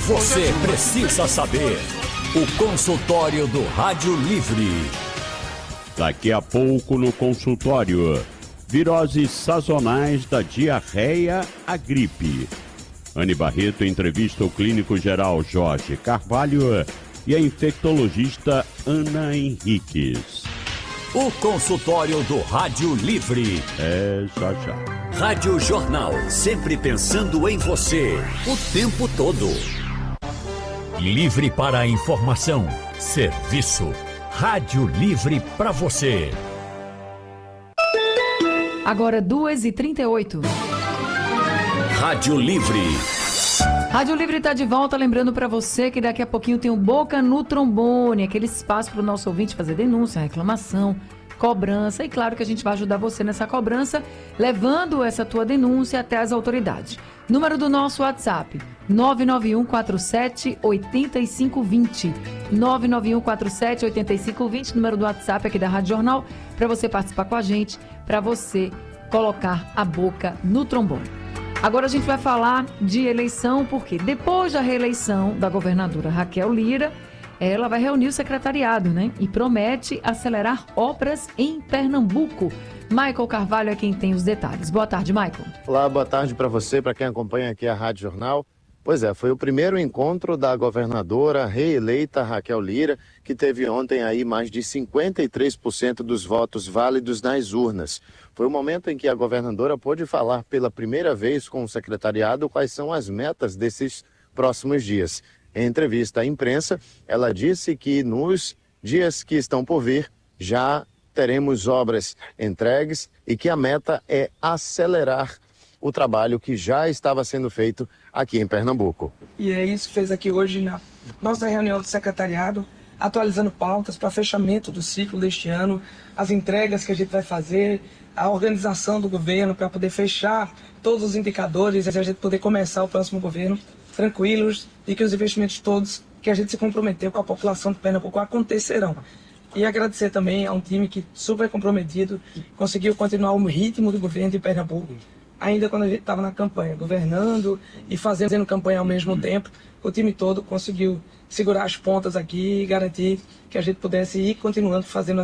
Você precisa saber. O consultório do Rádio Livre. Daqui a pouco no consultório, viroses sazonais da diarreia à gripe. Anne Barreto entrevista o clínico geral Jorge Carvalho e a infectologista Ana Henriques. O consultório do Rádio Livre. Já. Rádio Jornal, sempre pensando em você, o tempo todo. Livre para a informação, serviço. Rádio Livre para você. Agora 2h38. Rádio Livre. Rádio Livre está de volta, lembrando para você que daqui a pouquinho tem o Boca no Trombone, aquele espaço para o nosso ouvinte fazer denúncia, reclamação, cobrança, e claro que a gente vai ajudar você nessa cobrança, levando essa tua denúncia até as autoridades. Número do nosso WhatsApp, 991478520, 991478520, número do WhatsApp aqui da Rádio Jornal, para você participar com a gente, para você colocar a boca no trombone. Agora a gente vai falar de eleição, porque depois da reeleição da governadora Raquel Lira, ela vai reunir o secretariado, né? E promete acelerar obras em Pernambuco. Michael Carvalho é quem tem os detalhes. Boa tarde, Michael. Olá, boa tarde para você, para quem acompanha aqui a Rádio Jornal. Pois é, foi o primeiro encontro da governadora reeleita Raquel Lira, que teve ontem aí mais de 53% dos votos válidos nas urnas. Foi o momento em que a governadora pôde falar pela primeira vez com o secretariado quais são as metas desses próximos dias. Em entrevista à imprensa, ela disse que nos dias que estão por vir já teremos obras entregues e que a meta é acelerar o trabalho que já estava sendo feito aqui em Pernambuco. E é isso que fez aqui hoje na nossa reunião do secretariado, atualizando pautas para fechamento do ciclo deste ano, as entregas que a gente vai fazer, a organização do governo para poder fechar todos os indicadores e a gente poder começar o próximo governo tranquilos e que os investimentos todos que a gente se comprometeu com a população de Pernambuco acontecerão. E agradecer também a um time que super comprometido conseguiu continuar o ritmo do governo de Pernambuco. Ainda quando a gente estava na campanha, governando e fazendo campanha ao mesmo tempo, o time todo conseguiu segurar as pontas aqui e garantir que a gente pudesse ir continuando fazendo